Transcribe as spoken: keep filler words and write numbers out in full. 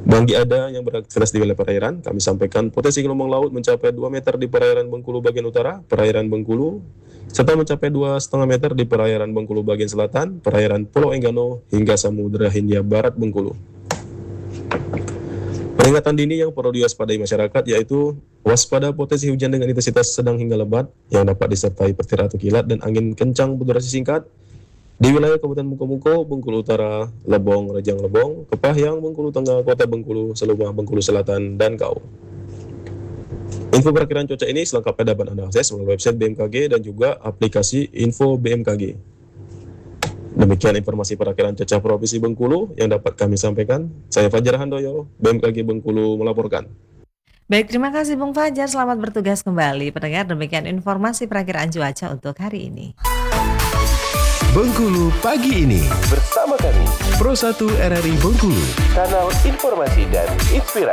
Bagi Anda yang beraktivitas di wilayah perairan, kami sampaikan potensi gelombang laut mencapai dua meter di perairan Bengkulu bagian utara, perairan Bengkulu, serta mencapai dua koma lima meter di perairan Bengkulu bagian selatan, perairan Pulau Enggano, hingga Samudra Hindia Barat Bengkulu. Peringatan dini yang perlu diwaspadai masyarakat yaitu waspada potensi hujan dengan intensitas sedang hingga lebat yang dapat disertai petir atau kilat dan angin kencang berdurasi singkat di wilayah Kabupaten Muko-Muko, Bengkulu Utara, Lebong, Rejang Lebong, Kepahyang, Bengkulu Tengah, Kota Bengkulu, Seluma, Bengkulu Selatan, dan Kau. Info perakiraan cuaca ini selengkapnya dapat Anda akses melalui website B M K G dan juga aplikasi Info B M K G. Demikian informasi perakiraan cuaca Provinsi Bengkulu yang dapat kami sampaikan. Saya Fajar Handoyo, B M K G Bengkulu melaporkan. Baik, terima kasih Bung Fajar. Selamat bertugas kembali. Pendengar, demikian informasi perakiraan cuaca untuk hari ini. Bengkulu pagi ini bersama kami Pro satu R R I Bengkulu, kanal informasi dan inspirasi.